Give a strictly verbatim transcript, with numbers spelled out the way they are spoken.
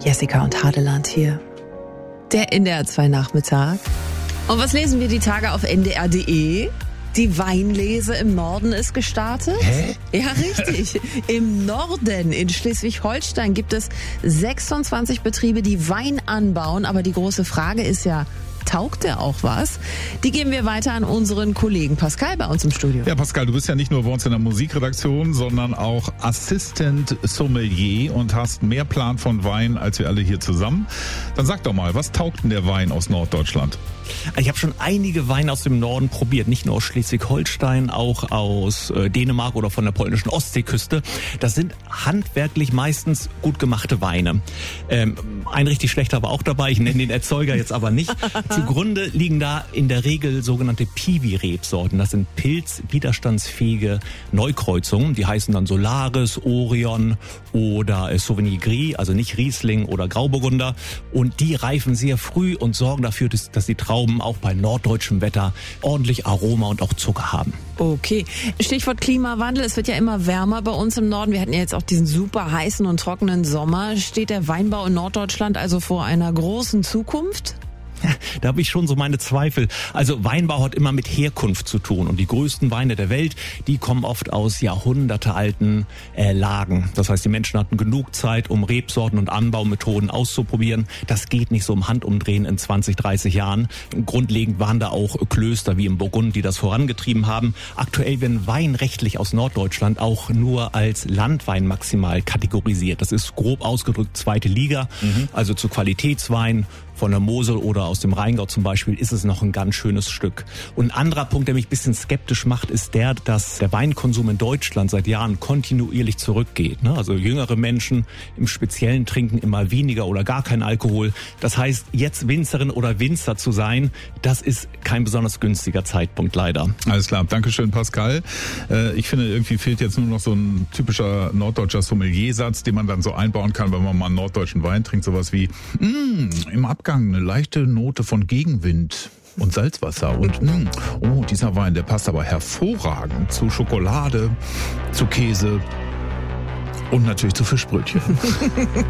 Jessica und Hadeland hier. Der N D R zwei Nachmittag. Und was lesen wir die Tage auf N D R punkt de? Die Weinlese im Norden ist gestartet. Hä? Ja, richtig. Im Norden, in Schleswig-Holstein, gibt es sechsundzwanzig Betriebe, die Wein anbauen. Aber die große Frage ist ja, taugt der auch was? Die geben wir weiter an unseren Kollegen Pascal bei uns im Studio. Ja, Pascal, du bist ja nicht nur bei uns in der Musikredaktion, sondern auch Assistant Sommelier und hast mehr Plan von Wein als wir alle hier zusammen. Dann sag doch mal, was taugt denn der Wein aus Norddeutschland? Ich habe schon einige Weine aus dem Norden probiert, nicht nur aus Schleswig-Holstein, auch aus äh, Dänemark oder von der polnischen Ostseeküste. Das sind handwerklich meistens gut gemachte Weine. Ähm, ein richtig schlechter war auch dabei, ich nenne den Erzeuger jetzt aber nicht. Zugrunde liegen da in der Regel sogenannte Piwi-Rebsorten. Das sind pilzwiderstandsfähige Neukreuzungen. Die heißen dann Solaris, Orion oder äh, Sauvignon Gris, also nicht Riesling oder Grauburgunder. Und die reifen sehr früh und sorgen dafür, dass, dass die Trauben auch bei norddeutschem Wetter ordentlich Aroma und auch Zucker haben. Okay. Stichwort Klimawandel. Es wird ja immer wärmer bei uns im Norden. Wir hatten ja jetzt auch diesen super heißen und trockenen Sommer. Steht der Weinbau in Norddeutschland also vor einer großen Zukunft? Da habe ich schon so meine Zweifel. Also Weinbau hat immer mit Herkunft zu tun und die größten Weine der Welt, die kommen oft aus jahrhundertealten äh, Lagen. Das heißt, die Menschen hatten genug Zeit, um Rebsorten und Anbaumethoden auszuprobieren. Das geht nicht so im Handumdrehen in zwanzig, dreißig Jahren. Grundlegend waren da auch Klöster wie im Burgund, die das vorangetrieben haben. Aktuell werden Wein rechtlich aus Norddeutschland auch nur als Landwein maximal kategorisiert. Das ist grob ausgedrückt zweite Liga, mhm. also zu Qualitätswein. Von der Mosel oder aus dem Rheingau zum Beispiel ist es noch ein ganz schönes Stück. Und ein anderer Punkt, der mich ein bisschen skeptisch macht, ist der, dass der Weinkonsum in Deutschland seit Jahren kontinuierlich zurückgeht. Also jüngere Menschen im Speziellen trinken immer weniger oder gar keinen Alkohol. Das heißt, jetzt Winzerin oder Winzer zu sein, das ist kein besonders günstiger Zeitpunkt leider. Alles klar, Dankeschön Pascal. Ich finde, irgendwie fehlt jetzt nur noch so ein typischer norddeutscher Sommelier-Satz, den man dann so einbauen kann, wenn man mal einen norddeutschen Wein trinkt. Sowas wie, mm, im Abgang eine leichte Note von Gegenwind und Salzwasser und mh, oh, dieser Wein, der passt aber hervorragend zu Schokolade, zu Käse und natürlich zu Fischbrötchen.